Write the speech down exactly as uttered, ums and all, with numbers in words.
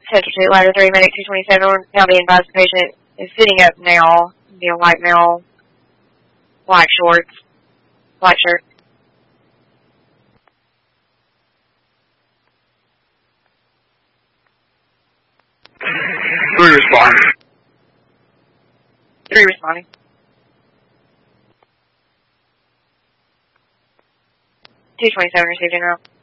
Central two, ladder three, medic two twenty-seven, now be advised the patient is sitting up now, be a white male, black shorts, black shirt. Three responding. Three responding. two twenty-seven received en route.